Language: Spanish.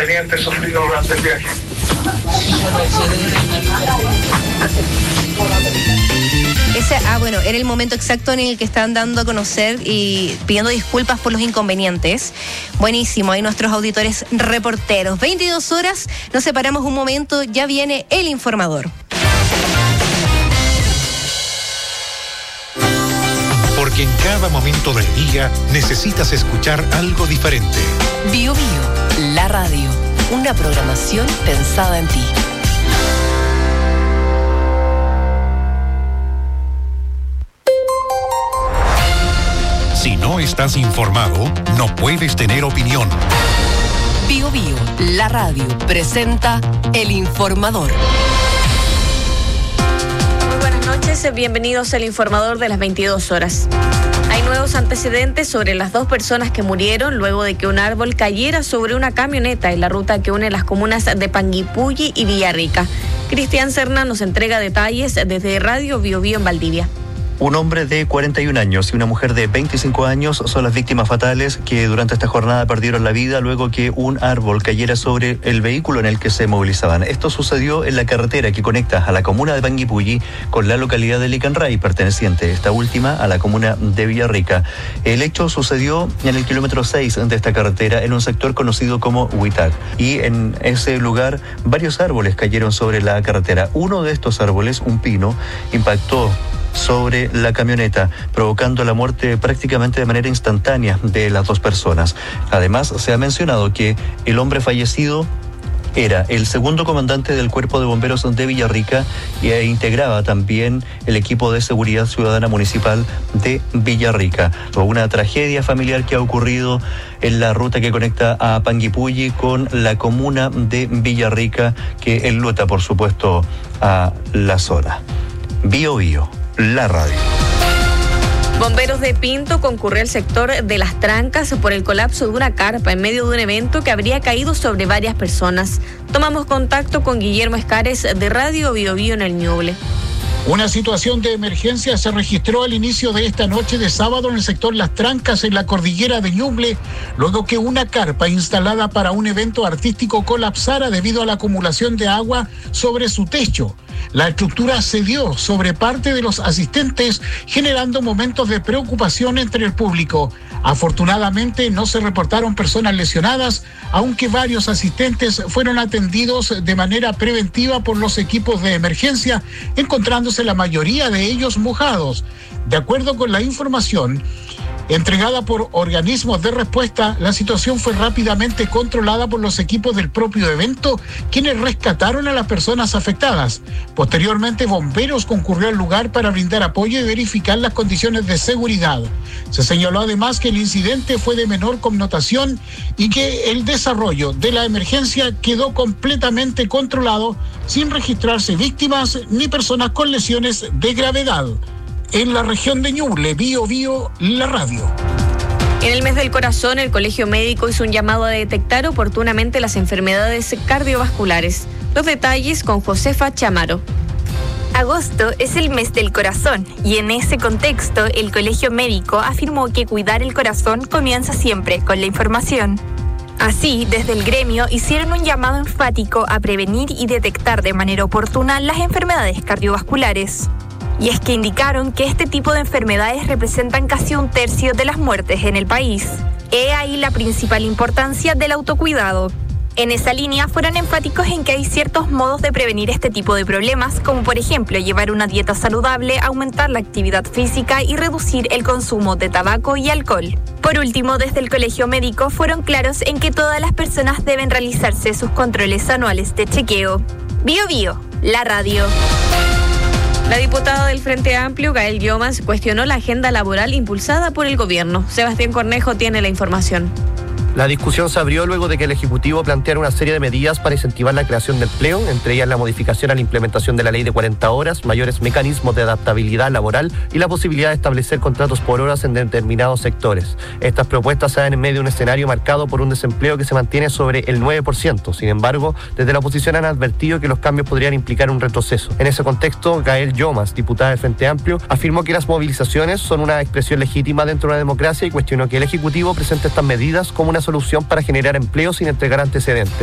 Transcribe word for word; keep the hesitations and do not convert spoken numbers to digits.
inconvenientes sufridos durante el viaje. Ese, ah, bueno, era el momento exacto en el que estaban dando a conocer y pidiendo disculpas por los inconvenientes. Buenísimo, ahí nuestros auditores reporteros. veintidós horas, nos separamos un momento, ya viene el informador. Porque en cada momento del día necesitas escuchar algo diferente. Bio Bio, la radio, una programación pensada en ti. Si no estás informado, no puedes tener opinión. Bio Bio, la radio, presenta El Informador. Muy buenas noches, bienvenidos al Informador de las veintidós horas. Hay nuevos antecedentes sobre las dos personas que murieron luego de que un árbol cayera sobre una camioneta en la ruta que une las comunas de Panguipulli y Villarrica. Cristian Serna nos entrega detalles desde Radio Bio Bio en Valdivia. Un hombre de cuarenta y un años y una mujer de veinticinco años son las víctimas fatales que durante esta jornada perdieron la vida luego que un árbol cayera sobre el vehículo en el que se movilizaban. Esto sucedió en la carretera que conecta a la comuna de Panguipulli con la localidad de Licanray, perteneciente esta última a la comuna de Villarrica. El hecho sucedió en el kilómetro seis de esta carretera, en un sector conocido como Huitac. Y en ese lugar varios árboles cayeron sobre la carretera. Uno de estos árboles, un pino, impactó sobre la camioneta, provocando la muerte prácticamente de manera instantánea de las dos personas. Además, se ha mencionado que el hombre fallecido era el segundo comandante del Cuerpo de Bomberos de Villarrica e integraba también el equipo de seguridad ciudadana municipal de Villarrica. Una tragedia familiar que ha ocurrido en la ruta que conecta a Panguipulli con la comuna de Villarrica, que enluta, por supuesto, a la zona. Bio Bio, la radio. Bomberos de Pinto concurrió al sector de Las Trancas por el colapso de una carpa en medio de un evento que habría caído sobre varias personas. Tomamos contacto con Guillermo Escares de Radio Bio Bio en el Ñuble. Una situación de emergencia se registró al inicio de esta noche de sábado en el sector Las Trancas, en la cordillera de Ñuble, luego que una carpa instalada para un evento artístico colapsara debido a la acumulación de agua sobre su techo. La estructura cedió sobre parte de los asistentes, generando momentos de preocupación entre el público. Afortunadamente no se reportaron personas lesionadas, aunque varios asistentes fueron atendidos de manera preventiva por los equipos de emergencia, encontrándose la mayoría de ellos mojados. De acuerdo con la información entregada por organismos de respuesta, la situación fue rápidamente controlada por los equipos del propio evento, quienes rescataron a las personas afectadas. Posteriormente, bomberos concurrió al lugar para brindar apoyo y verificar las condiciones de seguridad. Se señaló además que el incidente fue de menor connotación y que el desarrollo de la emergencia quedó completamente controlado, sin registrarse víctimas ni personas con lesiones de gravedad. En la región de Ñuble, Bio Bio, la radio. En el mes del corazón, el Colegio Médico hizo un llamado a detectar oportunamente las enfermedades cardiovasculares. Los detalles con Josefa Chamaro. Agosto es el mes del corazón y en ese contexto el Colegio Médico afirmó que cuidar el corazón comienza siempre con la información. Así, desde el gremio hicieron un llamado enfático a prevenir y detectar de manera oportuna las enfermedades cardiovasculares. Y es que indicaron que este tipo de enfermedades representan casi un tercio de las muertes en el país. He ahí la principal importancia del autocuidado. En esa línea fueron enfáticos en que hay ciertos modos de prevenir este tipo de problemas, como por ejemplo llevar una dieta saludable, aumentar la actividad física y reducir el consumo de tabaco y alcohol. Por último, desde el Colegio Médico fueron claros en que todas las personas deben realizarse sus controles anuales de chequeo. Bio Bio, la radio. La diputada del Frente Amplio, Gael Llomas, cuestionó la agenda laboral impulsada por el gobierno. Sebastián Cornejo tiene la información. La discusión se abrió luego de que el Ejecutivo planteara una serie de medidas para incentivar la creación de empleo, entre ellas la modificación a la implementación de la ley de cuarenta horas, mayores mecanismos de adaptabilidad laboral y la posibilidad de establecer contratos por horas en determinados sectores. Estas propuestas se dan en medio de un escenario marcado por un desempleo que se mantiene sobre el nueve por ciento. Sin embargo, desde la oposición han advertido que los cambios podrían implicar un retroceso. En ese contexto, Gael Llomas, diputada del Frente Amplio, afirmó que las movilizaciones son una expresión legítima dentro de una democracia y cuestionó que el Ejecutivo presente estas medidas como una solución para generar empleo sin entregar antecedentes.